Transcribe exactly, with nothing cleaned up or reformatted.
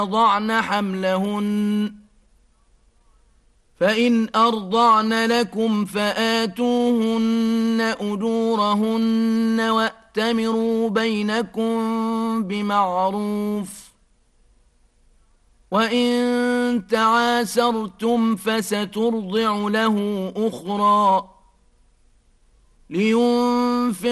ضعن حملهن فإن أرضعن لكم فآتوهن أجورهن وأتمروا بينكم بمعروف وإن تعاسرتم فسترضع له أخرى لينفق